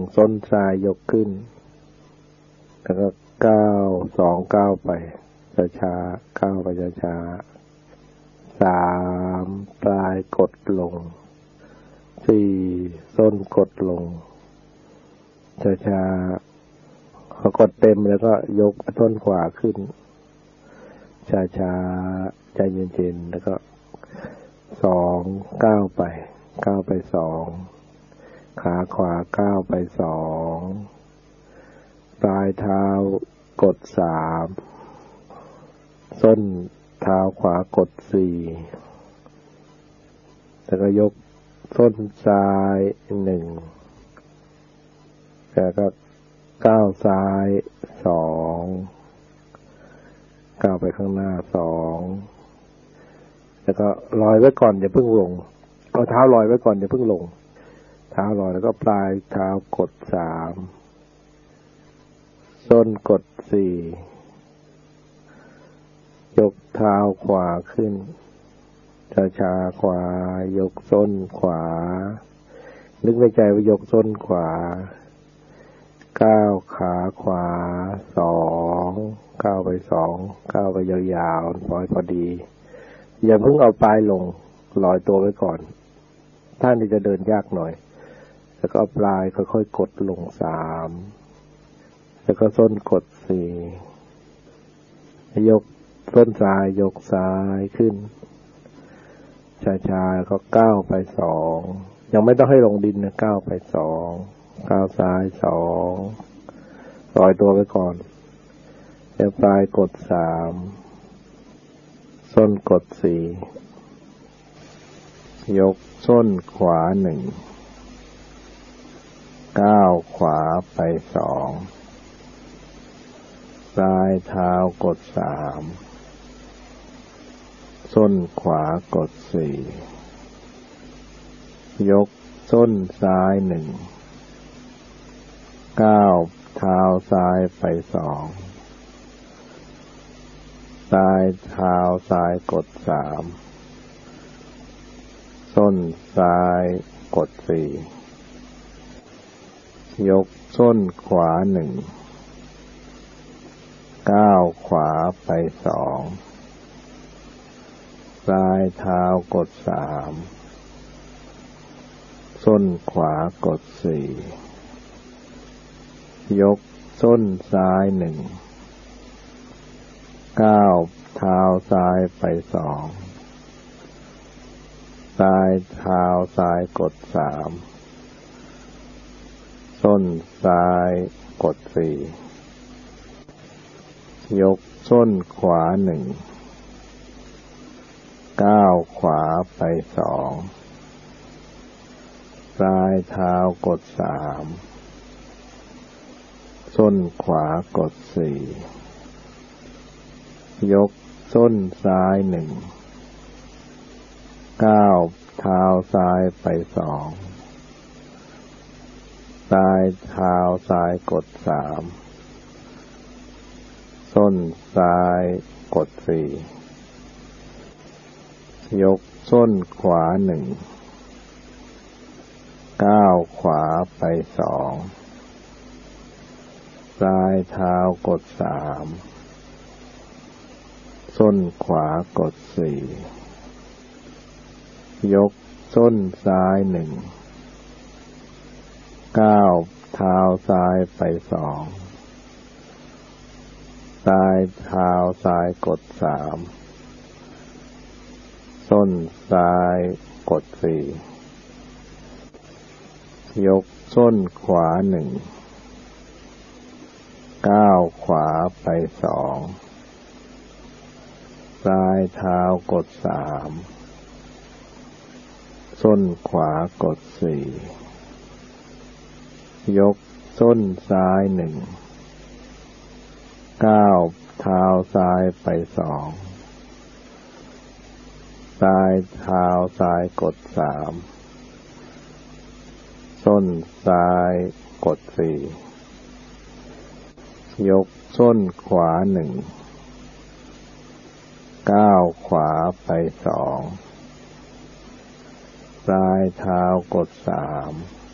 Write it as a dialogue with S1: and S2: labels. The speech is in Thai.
S1: ส้นซ้ายยกขึ้นแล้วก็ก้าว2 ก้าวไปช้าๆก้าวไปช้าๆ3ปลายกดลง4ส้นกดลงช้าๆพอกดเต็มแล้วก็ยกส้นขวาขึ้นช้าๆใจเย็นๆแล้วก็2ก้าวไป2ขาขวาก้าวไป2ปลายเท้ากด3ส้นเท้าขวากด4แล้วก็ยกส้นซ้าย1แล้วก็ก้าวซ้าย2ก้าวไปข้างหน้า2แล้วก็ลอยไว้ก่อนอย่าเพิ่งลงเอาเท้าลอยไว้ก่อนอย่าเพิ่งลงเท้าลอยแล้วก็ปลายเท้ากด3ส้นกด4ยกเท้าขวาขึ้นช้าๆขวายกส้นขวานึกในใจว่ายกส้นขวาก้าวขาขวา2ก้าวไป2ก้าวไปยาวๆพอดีอย่าเพิ่งเอาปลายลงลอยตัวไว้ก่อนท่านี้จะเดินยากหน่อยแล้วก็เอาปลายค่อยๆกดลง3แล้วก็ส้นกด4ยกส้นซ้ายยกซ้ายขึ้นช้าๆแล้วก็ก้าวไป2ยังไม่ต้องให้ลงดินนะก้าวไป2ก้าวซ้าย2ลอยตัวไว้ก่อนแล้วปลายกด3ส้นกด4ยกส้นขวา1ก้าวขวาไป2ปลายเท้ากด3ส้นขวากด4ยกส้นซ้าย1ก้าวเท้าซ้ายไป2ปลายเท้าซ้ายกด3ส้นซ้ายกด4ยกส้นขวา1ก้าวขวาไป2ปลายเท้ากด3ส้นขวากด4ยกส้นซ้าย1ก้าวเท้าซ้ายไป2ปลายเท้าซ้ายกด3ส้นซ้ายกด4ยกส้นขวา1ก้าวขวาไป2ปลายเท้ากด3ส้นขวากด4ยกส้นซ้าย1ก้าวเท้าซ้ายไป2ปลายเท้าซ้ายกด3ส้นซ้ายกด4ยกส้นขวา1ก้าวขวาไป2ปลายเท้ากด3ส้นขวากด4ยกส้นซ้าย1ก้าวเท้าซ้ายไป2ปลายเท้าซ้ายกด3ส้นซ้ายกด4ยกส้นขวา1ก้าวขวาไป2ปลายเท้ากด3ส้นขวากด4ยกส้นซ้าย1ก้าวเท้าซ้ายไป2ปลายเท้าซ้ายกด3ส้นซ้ายกด4ยกส้นขวา1ก้าวขวาไป2ปลายเท้ากด3